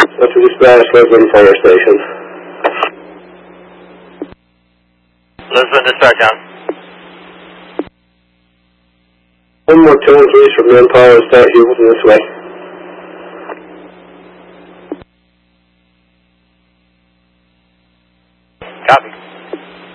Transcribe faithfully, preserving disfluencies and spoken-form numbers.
That's a dispatch, Lisbon Fire Station. Lisbon dispatch down. One more two and threes from Manpower and start Houston this way. Copy.